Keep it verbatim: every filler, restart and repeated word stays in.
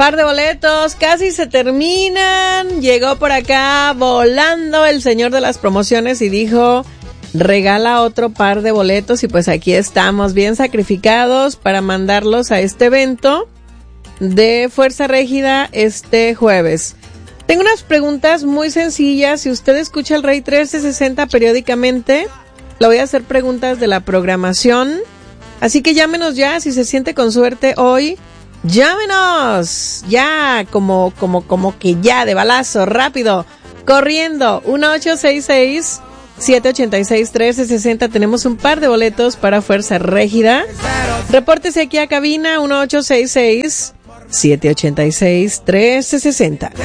Par de boletos, casi se terminan. Llegó por acá volando el señor de las promociones y dijo, regala otro par de boletos. Y pues aquí estamos, bien sacrificados para mandarlos a este evento de Fuerza Régida este jueves. Tengo unas preguntas muy sencillas. Si usted escucha el Rey trece sesenta periódicamente, le voy a hacer preguntas de la programación. Así que llámenos ya, si se siente con suerte hoy. ¡Llámenos! Ya, como, como, como que ya, de balazo, rápido, corriendo. uno ocho seis seis, siete ocho seis, uno tres seis cero. Tenemos un par de boletos para Fuerza Régida. Repórtese aquí a cabina, uno ocho seis seis, siete ocho seis, uno tres seis cero.